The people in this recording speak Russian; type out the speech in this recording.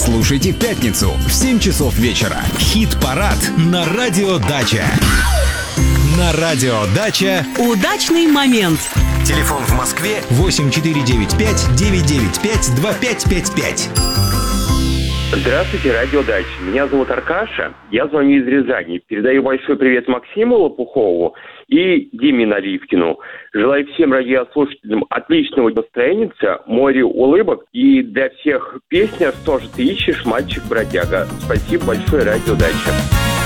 Слушайте в пятницу в 7 часов вечера. Хит-парад на Радио Дача. На Радио Дача. Удачный момент. Телефон в Москве 8495-995-2555. Здравствуйте, Радио Дача. Меня зовут Аркаша. Я звоню из Рязани. Передаю большой привет Максиму Лопухову и Диме Наливкину. Желаю всем радиослушателям отличного настроения, море улыбок. И для всех песня «Что же ты ищешь, мальчик-бродяга». Спасибо большое, Радио Дача.